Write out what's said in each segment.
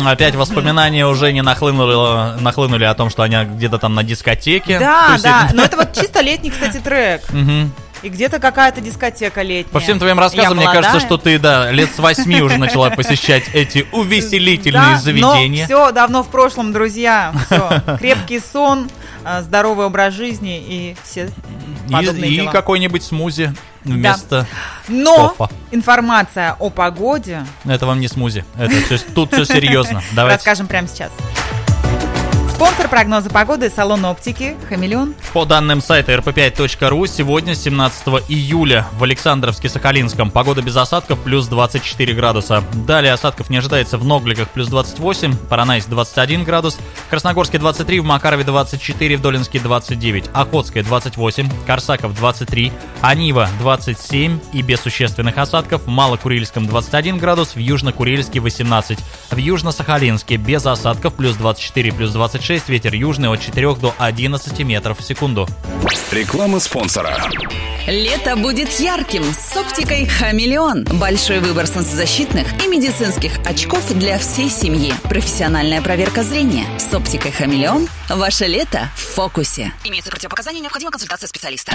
Опять воспоминания уже не нахлынули о том, что они где-то там на дискотеке. Да, но это вот чисто летний, кстати, трек. И где-то какая-то дискотека летняя. По всем твоим рассказам, мне кажется, что ты, лет с 8 уже начала посещать эти увеселительные заведения. Но все давно в прошлом, друзья. Все. Крепкий сон, здоровый образ жизни и все подобные дела. И какой-нибудь смузи вместо Но кофе. Информация о погоде. Это вам не смузи. Тут все серьезно. Давайте расскажем прямо сейчас. Спонсор прогноза погоды — салон оптики «Хамелеон». По данным сайта rp5.ru, сегодня, 17 июля, в Александровске-Сахалинском погода без осадков плюс 24 градуса. Далее осадков не ожидается в Ногликах плюс 28, Поронайск 21 градус, Красногорске 23, в Макарове 24, в Долинске 29, Охотское 28, Корсаков 23, Анива 27 и без существенных осадков, в Малокурильском 21 градус, в Южно-Курильске 18, в Южно-Сахалинске без осадков плюс 24, плюс 26, ветер южный от 4 до 11 метров в секунду. Реклама спонсора. Лето будет ярким с оптикой «Хамелеон». Большой выбор солнцезащитных и медицинских очков для всей семьи. Профессиональная проверка зрения. С оптикой «Хамелеон» ваше лето в фокусе. Имеются противопоказания, необходима консультация специалиста.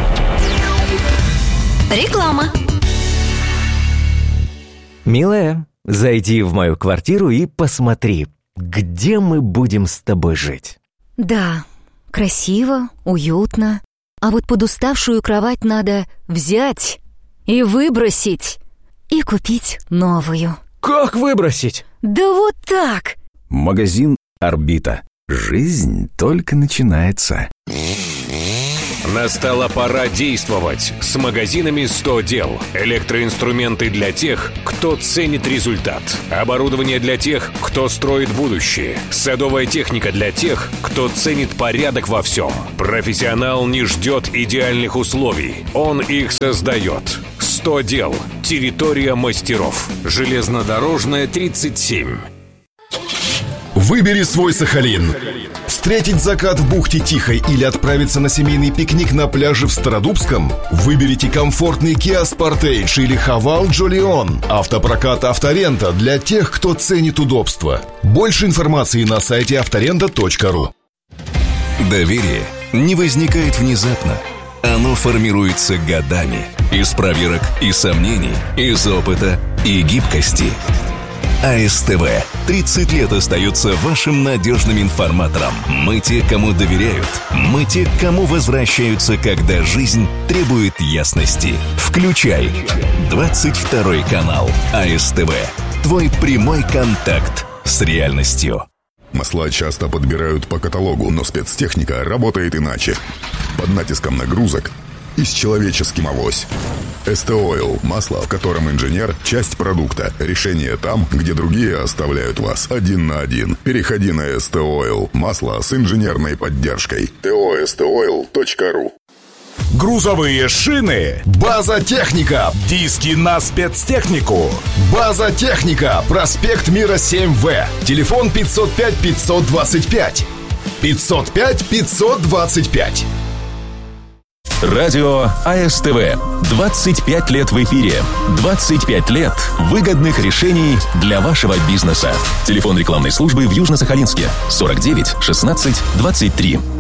Реклама. Милая, зайди в мою квартиру и посмотри, где мы будем с тобой жить. Да, красиво, уютно. А вот подуставшую кровать надо взять и выбросить, и купить новую. Как выбросить? Да вот так. Магазин «Орбита». Жизнь только начинается. Настала пора действовать с магазинами «100 дел». Электроинструменты для тех, кто ценит результат. Оборудование для тех, кто строит будущее. Садовая техника для тех, кто ценит порядок во всем. Профессионал не ждет идеальных условий. Он их создает. 100 дел. Территория мастеров. Железнодорожная, 37. Выбери свой Сахалин. Встретить закат в бухте Тихой или отправиться на семейный пикник на пляже в Стародубском? Выберите комфортный Kia Sportage или Haval Jolion. Автопрокат «Авторента» для тех, кто ценит удобство. Больше информации на сайте авторента.ру. Доверие не возникает внезапно. Оно формируется годами. Из проверок и сомнений, из опыта и гибкости. АСТВ 30 лет остается вашим надежным информатором. Мы те, кому доверяют. Мы те, к кому возвращаются, когда жизнь требует ясности. Включай 22 канал АСТВ. Твой прямой контакт с реальностью. Масла часто подбирают по каталогу, но спецтехника работает иначе. Под натиском нагрузок и с человеческим авось. СТ-Ойл – масло, в котором инженер – часть продукта. Решение там, где другие оставляют вас один на один. Переходи на СТ-Ойл – масло с инженерной поддержкой. tostoil.ru. Грузовые шины. База Техника. Диски на спецтехнику. База Техника. Проспект Мира 7В. Телефон 505 525. 505 525. Радио АСТВ. 25 лет в эфире. 25 лет выгодных решений для вашего бизнеса. Телефон рекламной службы в Южно-Сахалинске 49 16 23.